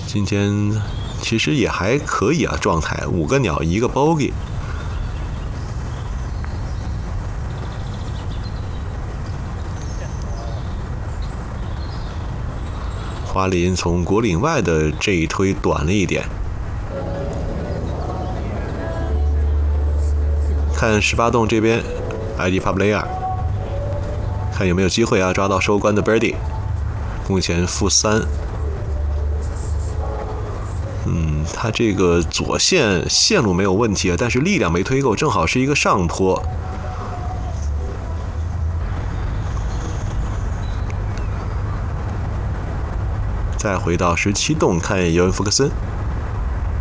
今天其实也还可以啊，状态5个鸟1个 bogey。花林从果岭外的这一推短了一点，看18洞这边 ID Pablayer， 看有没有机会啊抓到收官的 birdie。目前-3。他这个左线线路没有问题啊，但是力量没推够，正好是一个上坡。再回到17洞看尤文福克森，